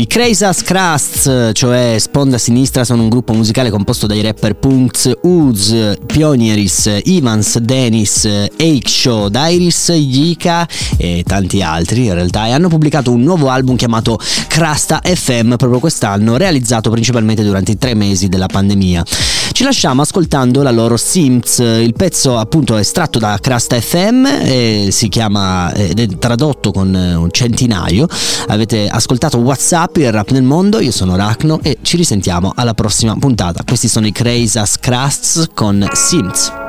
I Crazy Crusts, cioè Sponda Sinistra, sono un gruppo musicale composto dai rapper Punks, Uz, Pionieris, Evans, Dennis, Show, Dairis, Yika e tanti altri in realtà, e hanno pubblicato un nuovo album chiamato Crasta FM proprio quest'anno, realizzato principalmente durante i 3 mesi della pandemia. Ci lasciamo ascoltando la loro Sims. Il pezzo appunto è estratto da Crasta FM e si chiama ed è tradotto con un centinaio. Avete ascoltato WhatsApp, il rap nel mondo. Io sono Rachno e ci risentiamo alla prossima puntata. Questi sono i Crazy Crusts con Sims.